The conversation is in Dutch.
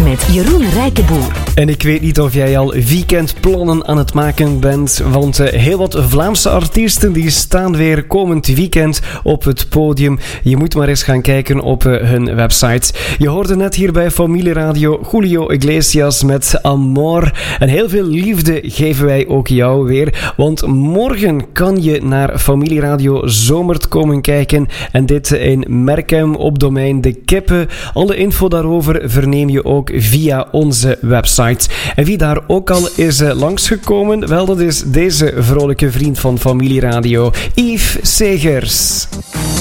met Jeroen Rijkenboer. En ik weet niet of jij al weekendplannen aan het maken bent, want heel wat Vlaamse artiesten die staan weer komend weekend op het podium. Je moet maar eens gaan kijken op hun website. Je hoorde net hier bij Familieradio Julio Iglesias met Amor. En heel veel liefde geven wij ook jou weer, want morgen kan je naar Familieradio Zomert komen kijken. En dit in Merkem op domein De Kippen. Alle info daarover verneem je ook via onze website. En wie daar ook al is langsgekomen, wel, dat is deze vrolijke vriend van Familieradio, Yves Segers.